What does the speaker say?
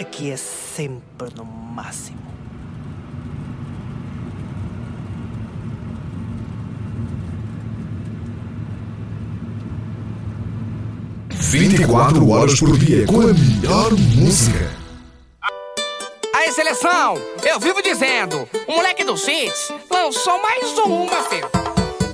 aqui é sempre no máximo. Vinte e 24 horas por dia com a melhor música. Aí, seleção, eu vivo dizendo, o moleque do Cits lançou mais uma, filho.